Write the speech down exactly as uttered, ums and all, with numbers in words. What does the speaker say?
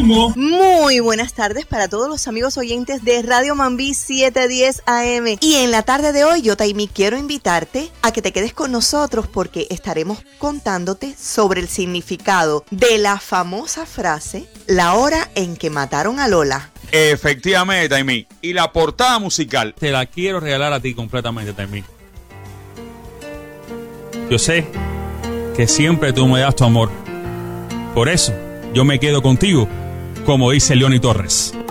humo. Muy buenas tardes para todos los amigos oyentes de Radio Mambí setecientos diez A M. Y en la tarde de hoy, yo, Taimi, quiero invitarte a que te quedes con nosotros porque estaremos contándote sobre el significado de la famosa frase "la hora en que mataron a Lola". Efectivamente, Taimi. Y la portada musical te la quiero regalar a ti completamente, Taimi. Yo sé que siempre tú me das tu amor. Por eso, yo me quedo contigo, como dice Leoni Torres.